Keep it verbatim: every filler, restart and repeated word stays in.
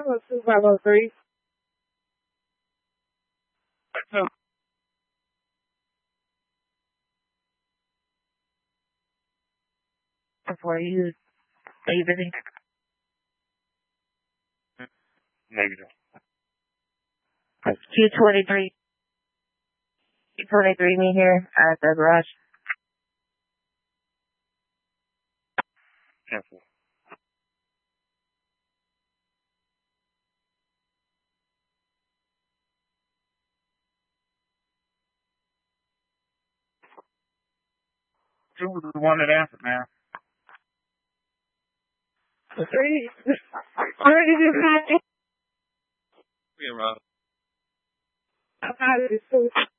oh two five oh three. So, before you, are you busy? Negative. two twenty-three. two twenty-three, me here at the garage. Cancel. Who was the one that answered, man? The three. Where did you find it? Yeah, Rob. I'm out of this food.